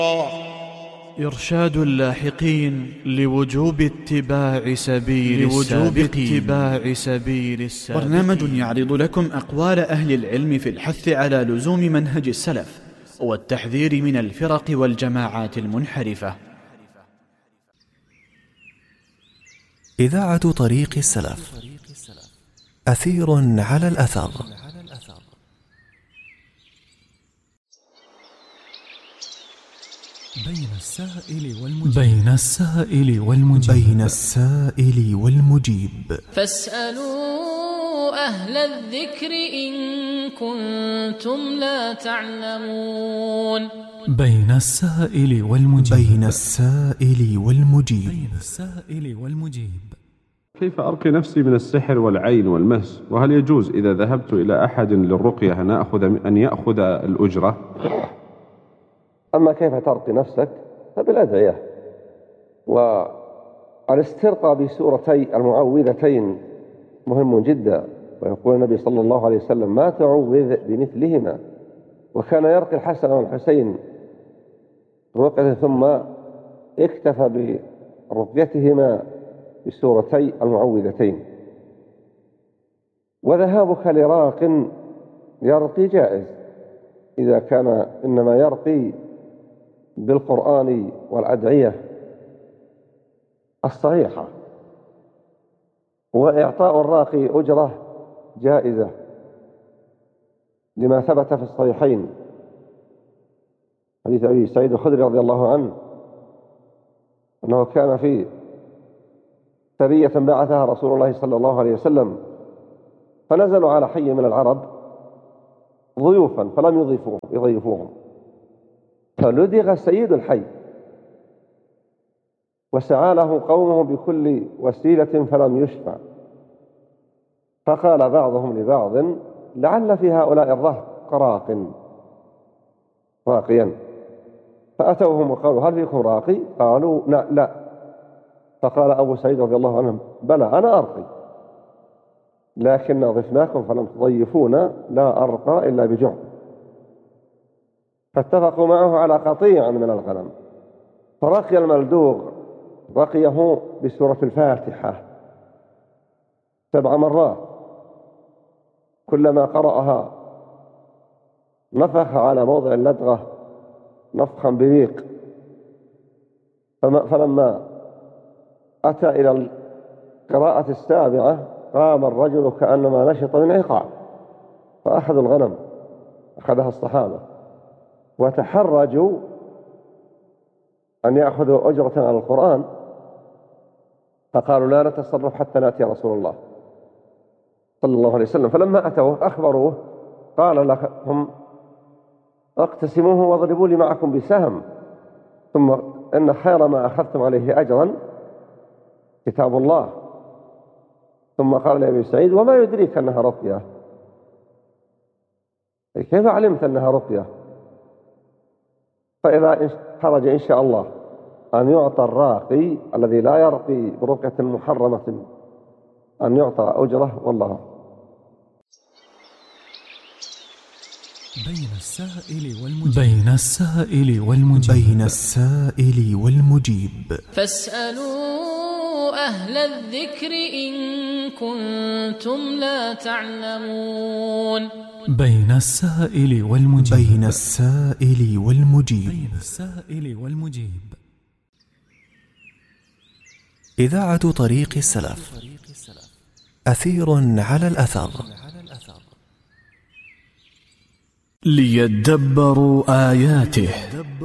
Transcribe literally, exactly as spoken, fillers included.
إرشاد اللاحقين لوجوب اتباع سبيل لوجوب اتباع سبيل السابقين. برنامج يعرض لكم أقوال أهل العلم في الحث على لزوم منهج السلف والتحذير من الفرق والجماعات المنحرفة. إذاعة طريق السلف، أثير على الأثر. بين السائل والمجيب بين السائل والمجيب بين السائل والمجيب فاسألوا أهل الذكر إن كنتم لا تعلمون. بين السائل والمجيب بين السائل والمجيب بين السائل والمجيب كيف أرقي نفسي من السحر والعين والمس؟ وهل يجوز إذا ذهبت إلى أحد للرقية أن أخذ أن يأخذ الأجرة؟ أما كيف ترقي نفسك فبالأدعية، والاسترقاء بسورتي المعوذتين مهم جدا، ويقول النبي صلى الله عليه وسلم: ما تعوذ بمثلهما. وكان يرقي الحسن والحسين رقية ثم اكتفى برقيتهما بسورتي المعوذتين. وذهابك لراق يرقي جائز إذا كان إنما يرقي بالقرآن والأدعية الصحيحة، وإعطاء الراقي أجرة جائزة لما ثبت في الصحيحين حديث أبي سعيد الخدري رضي الله عنه أنه كان في سرية بعثها رسول الله صلى الله عليه وسلم، فنزلوا على حي من العرب ضيوفا فلم يضيفوهم يضيفوهم فلدغ سيد الحي وسعى له قومه بكل وسيلة فلم يشفع، فقال بعضهم لبعض: لعل في هؤلاء الرهط راق راقيا. فأتوهم وقالوا: هل فيكم راقي؟ قالوا: لا. فقال أبو سعيد رضي الله عنه: بلى أنا أرقي، لكن ضفناكم فلم تضيفونا، لا أرقى إلا بجعل. فاتفقوا معه على قطيع من الغنم، فرقي الملدوغ رقيه بسورة الفاتحة سبع مرات، كلما قرأها نفخ على موضع اللدغة نفخا بريق. فلما أتى إلى القراءة السابعة قام الرجل كأنما نشط من عقاب، فأخذوا الغنم، أخذها الصحابة وتحرجوا أن يأخذوا أجرة على القرآن، فقالوا: لا نتصرف حتى نأتي رسول الله صلى الله عليه وسلم. فلما أتوه أخبروه، قال لهم: اقتسموه واضربوا لي معكم بسهم، ثم إن خير ما أخذتم عليه أجرا كتاب الله. ثم قال لأبي سعيد: وما يدريك أنها رقية؟ كيف علمت أنها رقية؟ فإذا خرج إن شاء الله أن يعطى الراقي الذي لا يرقي برقية محرمة أن يعطى أجره، والله. بين السائل والمجيب بين السائل والمجيب بين السائل والمجيب فاسألوا أهل الذكر إن كنتم لا تعلمون. بين السائل والمجيب بين السائل والمجيب بين السائل والمجيب إذاعة طريق السلف، أثير على الأثر. ليدبروا آياته